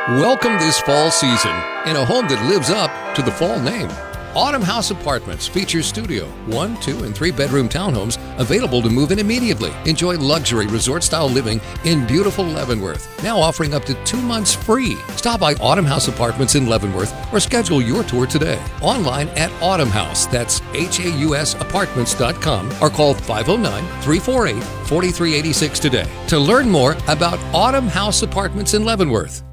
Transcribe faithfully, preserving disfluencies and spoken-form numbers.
Welcome this fall season in a home that lives up to the fall name. Autumn House Apartments features studio, one, two, and three bedroom townhomes available to move in immediately. Enjoy luxury resort-style living in beautiful Leavenworth, now offering up to two months free. Stop by Autumn House Apartments in Leavenworth or schedule your tour today. Online at Autumn House, that's H A U S apartments dot com, or call five oh nine, three four eight, four three eight six today to learn more about Autumn House Apartments in Leavenworth.